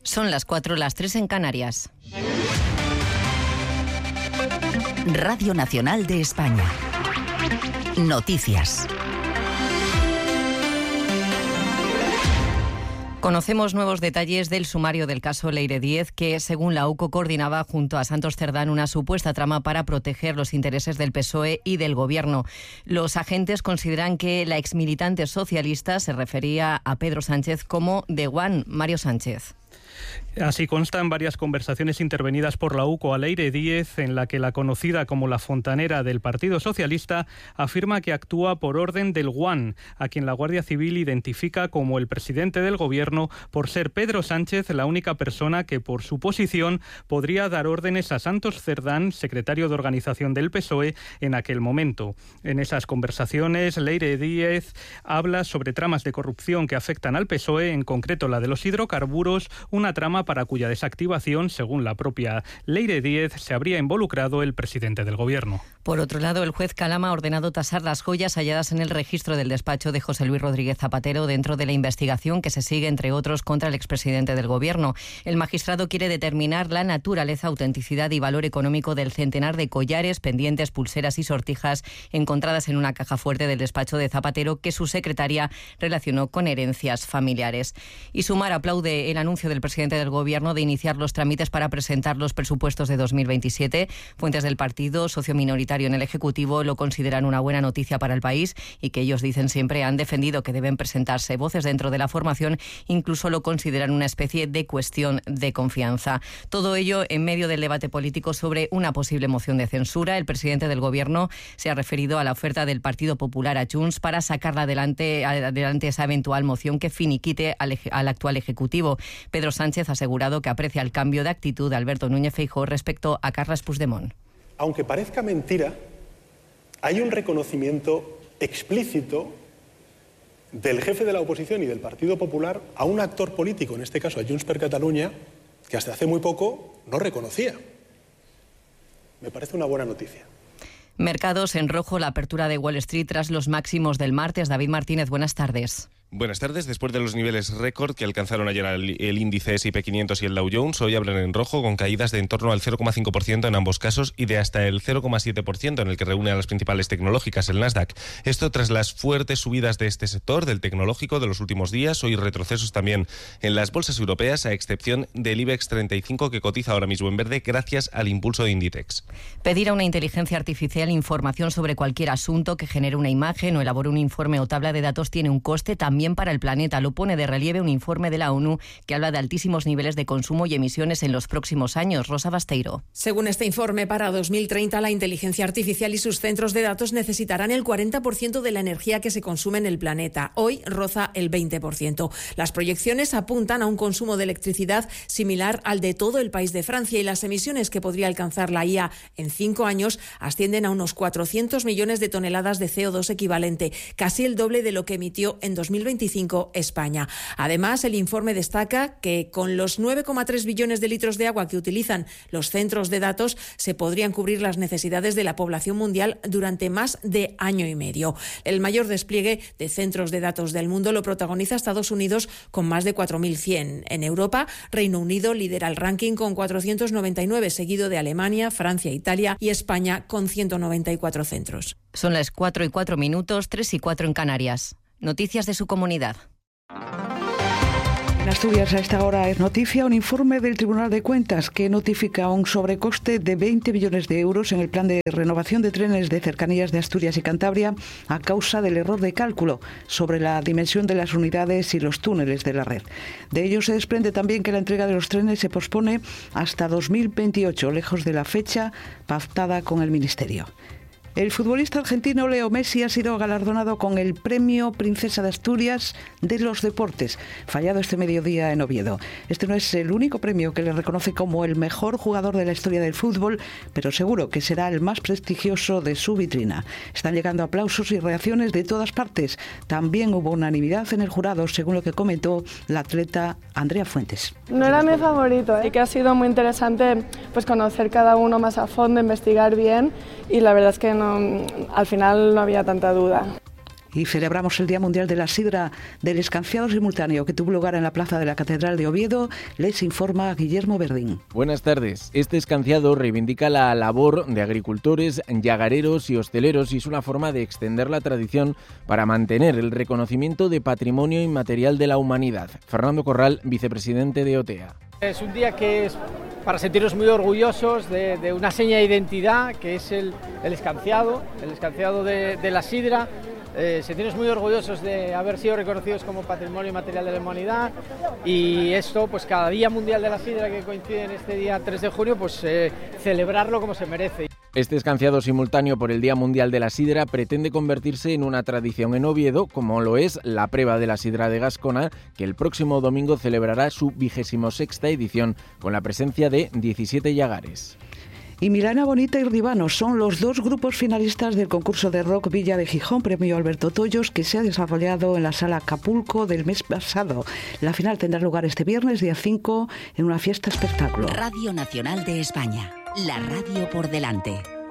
Son las 4, las 3 en Canarias. Radio Nacional de España. Noticias. Conocemos nuevos detalles del sumario del caso Leire Díez, que, según la UCO, coordinaba junto a Santos Cerdán una supuesta trama para proteger los intereses del PSOE y del Gobierno. Los agentes consideran que la exmilitante socialista se refería a Pedro Sánchez como The One. Mario Sánchez. Así consta en varias conversaciones intervenidas por la UCO a Leire Díez, en la que la conocida como la fontanera del Partido Socialista afirma que actúa por orden del One, a quien la Guardia Civil identifica como el presidente del Gobierno por ser Pedro Sánchez la única persona que, por su posición, podría dar órdenes a Santos Cerdán, secretario de organización del PSOE, en aquel momento. En esas conversaciones, Leire Díez habla sobre tramas de corrupción que afectan al PSOE, en concreto la de los hidrocarburos, una trama para cuya desactivación, según la propia Leire Díez, se habría involucrado el presidente del Gobierno. Por otro lado, el juez Calama ha ordenado tasar las joyas halladas en el registro del despacho de José Luis Rodríguez Zapatero dentro de la investigación que se sigue, entre otros, contra el expresidente del Gobierno. El magistrado quiere determinar la naturaleza, autenticidad y valor económico del centenar de collares, pendientes, pulseras y sortijas encontradas en una caja fuerte del despacho de Zapatero que su secretaria relacionó con herencias familiares. Y Sumar aplaude el anuncio del presidente del Gobierno de iniciar los trámites para presentar los presupuestos de 2027. Fuentes del partido, socio minoritario en el Ejecutivo, lo consideran una buena noticia para el país y que ellos dicen siempre han defendido que deben presentarse. Voces dentro de la formación incluso lo consideran una especie de cuestión de confianza. Todo ello en medio del debate político sobre una posible moción de censura. El presidente del Gobierno se ha referido a la oferta del Partido Popular a Junts para sacarla adelante esa eventual moción que finiquite al actual Ejecutivo. Pedro Sánchez ha asegurado que aprecia el cambio de actitud de Alberto Núñez Feijóo respecto a Carles Puigdemont. Aunque parezca mentira, hay un reconocimiento explícito del jefe de la oposición y del Partido Popular a un actor político, en este caso a Junts per Catalunya, que hasta hace muy poco no reconocía. Me parece una buena noticia. Mercados en rojo, la apertura de Wall Street tras los máximos del martes. David Martínez, buenas tardes. Buenas tardes. Después de los niveles récord que alcanzaron ayer el índice S&P 500 y el Dow Jones, hoy abren en rojo con caídas de en torno al 0,5% en ambos casos y de hasta el 0,7% en el que reúne a las principales tecnológicas, el Nasdaq. Esto tras las fuertes subidas de este sector, del tecnológico, de los últimos días. Hoy retrocesos también en las bolsas europeas, a excepción del IBEX 35, que cotiza ahora mismo en verde gracias al impulso de Inditex. Pedir a una inteligencia artificial información sobre cualquier asunto que genere una imagen o elabore un informe o tabla de datos tiene un coste también para el planeta. Lo pone de relieve un informe de la ONU que habla de altísimos niveles de consumo y emisiones en los próximos años. Rosa Basteiro. Según este informe, para 2030 la inteligencia artificial y sus centros de datos necesitarán el 40% de la energía que se consume en el planeta. Hoy roza el 20%. Las proyecciones apuntan a un consumo de electricidad similar al de todo el país de Francia y las emisiones que podría alcanzar la IA en 5 años ascienden a unos 400 millones de toneladas de CO2 equivalente, casi el doble de lo que emitió en 2025 España. Además, el informe destaca que con los 9,3 billones de litros de agua que utilizan los centros de datos se podrían cubrir las necesidades de la población mundial durante más de año y medio. El mayor despliegue de centros de datos del mundo lo protagoniza Estados Unidos con más de 4.100. En Europa, Reino Unido lidera el ranking con 499, seguido de Alemania, Francia, Italia y España con 194 centros. Son las 4:04, 3:04 en Canarias. Noticias de su comunidad. En Asturias a esta hora es noticia un informe del Tribunal de Cuentas que notifica un sobrecoste de 20 millones de euros en el plan de renovación de trenes de cercanías de Asturias y Cantabria a causa del error de cálculo sobre la dimensión de las unidades y los túneles de la red. De ello se desprende también que la entrega de los trenes se pospone hasta 2028, lejos de la fecha pactada con el Ministerio. El futbolista argentino Leo Messi ha sido galardonado con el Premio Princesa de Asturias de los Deportes, fallado este mediodía en Oviedo. Este no es el único premio que le reconoce como el mejor jugador de la historia del fútbol, pero seguro que será el más prestigioso de su vitrina. Están llegando aplausos y reacciones de todas partes. También hubo unanimidad en el jurado, según lo que comentó la atleta Andrea Fuentes. No era mi favorito, sí que ha sido muy interesante pues conocer cada uno más a fondo, investigar bien, y la verdad es que al final no había tanta duda. Y celebramos el Día Mundial de la Sidra del Escanciado Simultáneo que tuvo lugar en la plaza de la Catedral de Oviedo. Les informa Guillermo Verdín. Buenas tardes. Este escanciado reivindica la labor de agricultores, llagareros y hosteleros y es una forma de extender la tradición para mantener el reconocimiento de patrimonio inmaterial de la humanidad. Fernando Corral, vicepresidente de OTEA. Es un día que es para sentirnos muy orgullosos de una seña de identidad que es el escanciado de la sidra. Sentirnos muy orgullosos de haber sido reconocidos como patrimonio inmaterial de la humanidad y esto, pues cada Día Mundial de la Sidra que coincide en este día 3 de junio, pues celebrarlo como se merece. Este escanciado simultáneo por el Día Mundial de la Sidra pretende convertirse en una tradición en Oviedo, como lo es la Preva de la Sidra de Gascona, que el próximo domingo celebrará su 26ª edición con la presencia de 17 llagares. Y Milana Bonita y Ribano son los dos grupos finalistas del concurso de rock Villa de Gijón, premio Alberto Tollos, que se ha desarrollado en la Sala Acapulco del mes pasado. La final tendrá lugar este viernes, día 5, en una fiesta espectáculo. Radio Nacional de España, la radio por delante.